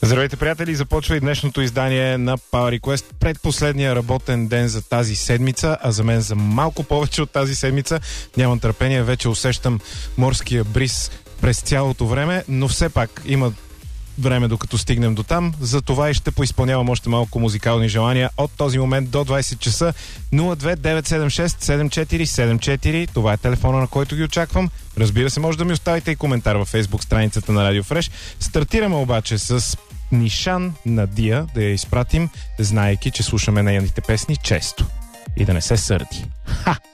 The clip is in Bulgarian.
Здравейте, приятели! Започва и днешното издание на Power Request. Предпоследния работен ден за тази седмица, а за мен за малко повече от тази седмица. Нямам търпение, вече усещам морския бриз през цялото време, но все пак има време докато стигнем до там. За това и ще поизпълнявам още малко музикални желания от този момент до 20 часа. 029767474. Това е телефона, на който ги очаквам. Разбира се, може да ми оставите и коментар във Facebook страницата на Radio Fresh. Стартираме обаче с Нишан Надия, да я изпратим, знаейки, че слушаме нейните песни често. И да не се сърди. Ха!